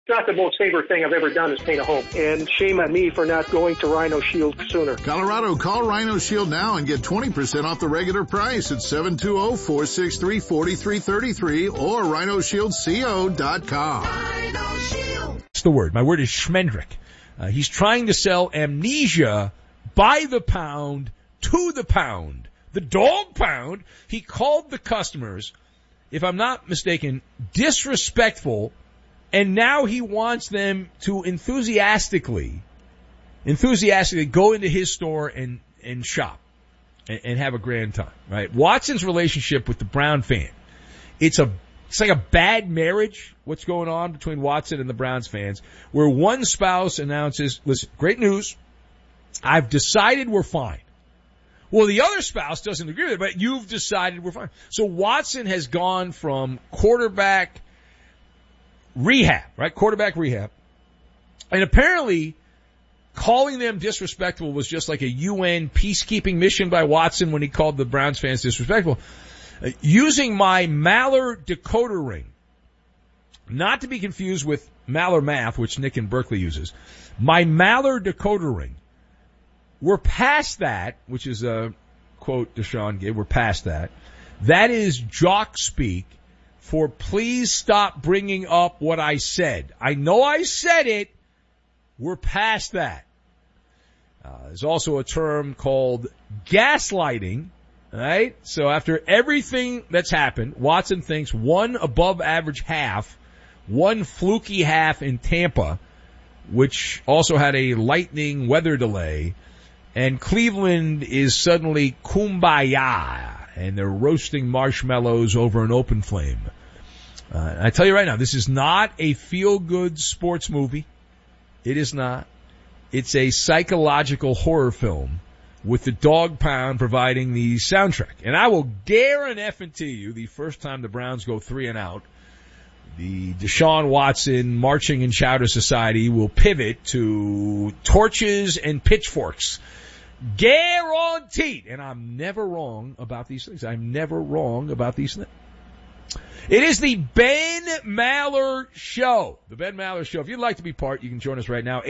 not the most favorite thing I've ever done is paint a home. And shame on me for not going to Rhino Shield sooner. Colorado, call Rhino Shield now and get 20% off the regular price at 720-463-4333 or rhinoshieldco.com. Rhino Shield. That's the word. My word is Schmendrick. He's trying to sell amnesia by the pound to the pound. The dog pound. He called the customers, if I'm not mistaken, disrespectful, and now he wants them to enthusiastically go into his store and shop and have a grand time, right? Watson's relationship with the Brown fan, it's like a bad marriage, what's going on between Watson and the Browns fans, where one spouse announces, listen, great news, I've decided we're fine. Well, the other spouse doesn't agree with it, but you've decided we're fine. So Watson has gone from quarterback rehab, right? Quarterback rehab. And apparently calling them disrespectful was just like a UN peacekeeping mission by Watson when he called the Browns fans disrespectful. Using my Maller decoder ring, not to be confused with Maller Math, which Nick and Berkeley uses, my Maller decoder ring. We're past that, which is a quote Deshaun gave. We're past that. That is jock speak for please stop bringing up what I said. I know I said it. We're past that. There's also a term called gaslighting, right? So after everything that's happened, Watson thinks one above average half, one fluky half in Tampa, which also had a lightning weather delay, and Cleveland is suddenly kumbaya, and they're roasting marshmallows over an open flame. I tell you right now, this is not a feel-good sports movie. It is not. It's a psychological horror film with the dog pound providing the soundtrack. And I will guarantee you the first time the Browns go 3 and out, the Deshaun Watson Marching and Chowder Society will pivot to torches and pitchforks. Guaranteed. And I'm never wrong about these things. I'm never wrong about these things. It is the Ben Maller Show. The Ben Maller Show. If you'd like to be part, you can join us right now.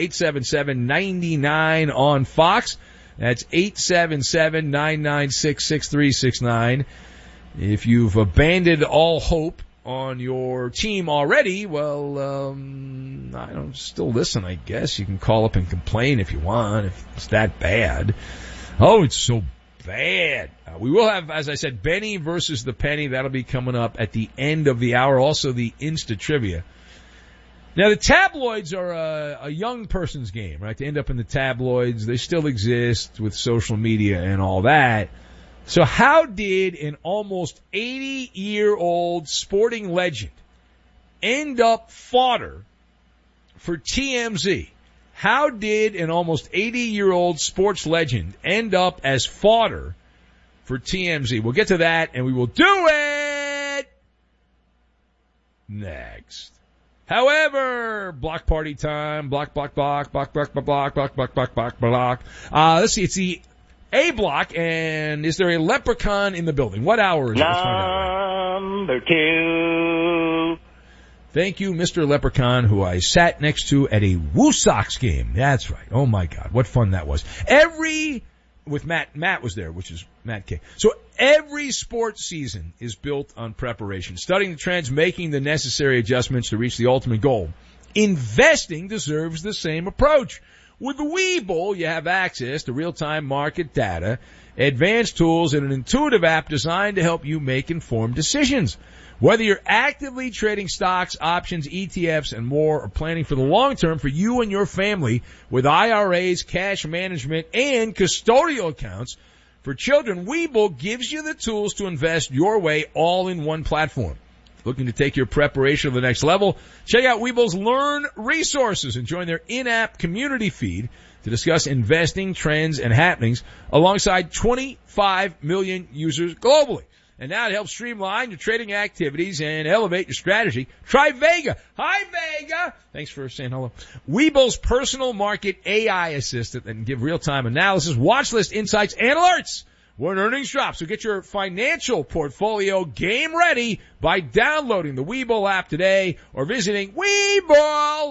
877-99 on Fox. That's 877-996-6369. If you've abandoned all hope on your team already, well, I don't still listen, I guess. You can call up and complain if you want, if it's that bad. Oh, it's so bad. We will have, as I said, Benny versus the Penny. That'll be coming up at the end of the hour. Also, the Insta Trivia. Now, the tabloids are a young person's game, right? To end up in the tabloids, they still exist with social media and all that. So how did an almost 80-year-old sporting legend end up fodder for TMZ? How did an almost 80-year-old sports legend end up as fodder for TMZ? We'll get to that, and we will do it next. However, block party time. Block. Let's see, it's the A block, and is there a leprechaun in the building? What hour is it? Number 2. Thank you, Mr. Leprechaun, who I sat next to at a Woo Sox game. That's right. Oh my God, what fun that was. With Matt was there, which is Matt K. So every sports season is built on preparation, studying the trends, making the necessary adjustments to reach the ultimate goal. Investing deserves the same approach. With Webull, you have access to real-time market data, advanced tools, and an intuitive app designed to help you make informed decisions. Whether you're actively trading stocks, options, ETFs, and more, or planning for the long term for you and your family with IRAs, cash management, and custodial accounts for children, Webull gives you the tools to invest your way all in one platform. Looking to take your preparation to the next level? Check out Webull's Learn resources and join their in-app community feed to discuss investing trends and happenings alongside 25 million users globally. And now to help streamline your trading activities and elevate your strategy, try Vega. Hi, Vega. Thanks for saying hello. Webull's personal market AI assistant that can give real-time analysis, watch list insights, and alerts when earnings drop. So get your financial portfolio game ready by downloading the Webull app today or visiting Webull.